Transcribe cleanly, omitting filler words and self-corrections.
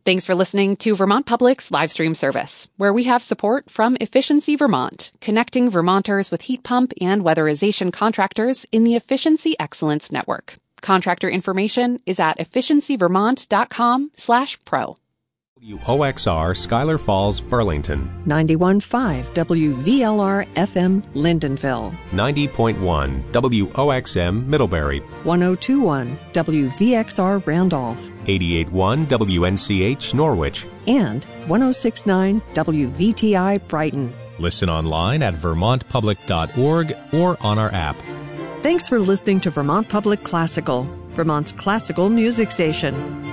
Thanks for listening to Vermont Public's live stream service, where we have support from Efficiency Vermont, connecting Vermonters with heat pump and weatherization contractors in the Efficiency Excellence Network. Contractor information is at efficiencyvermont.com/pro. WOXR Schuyler Falls, Burlington. 91.5 WVLR FM Lindenville. 90.1 WOXM Middlebury. 102.1 WVXR Randolph. 88.1 WNCH Norwich. And 106.9 WVTI Brighton. Listen online at vermontpublic.org or on our app. Thanks for listening to Vermont Public Classical, Vermont's classical music station.